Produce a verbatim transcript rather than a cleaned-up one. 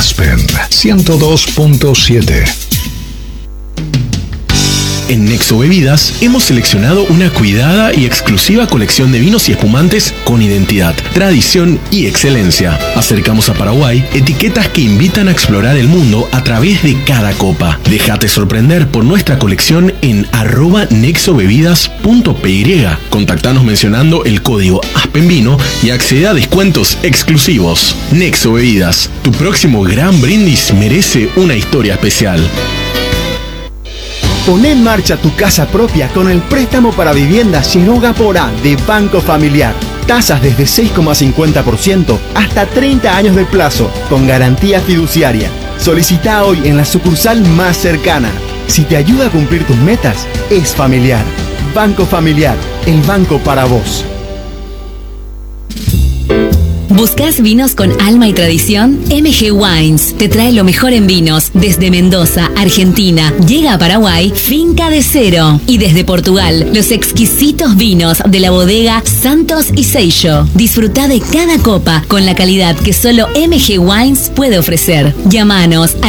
Aspen ciento dos punto siete. En Nexo Bebidas hemos seleccionado una cuidada y exclusiva colección de vinos y espumantes con identidad, tradición y excelencia. Acercamos a Paraguay etiquetas que invitan a explorar el mundo a través de cada copa. Déjate sorprender por nuestra colección en arroba nexobebidas punto py. Contactanos mencionando el código ASPENVINO y accede a descuentos exclusivos. Nexo Bebidas, tu próximo gran brindis merece una historia especial. Poné en marcha tu casa propia con el préstamo para vivienda Quiroga Porá de Banco Familiar. Tasas desde seis coma cincuenta por ciento hasta treinta años de plazo, con garantía fiduciaria. Solicita hoy en la sucursal más cercana. Si te ayuda a cumplir tus metas, es familiar. Banco Familiar, el banco para vos. ¿Buscas vinos con alma y tradición? M G Wines te trae lo mejor en vinos. Desde Mendoza, Argentina, llega a Paraguay Finca de Cero. Y desde Portugal, los exquisitos vinos de la bodega Santos y Seixo. Disfruta de cada copa con la calidad que solo M G Wines puede ofrecer. Llámanos a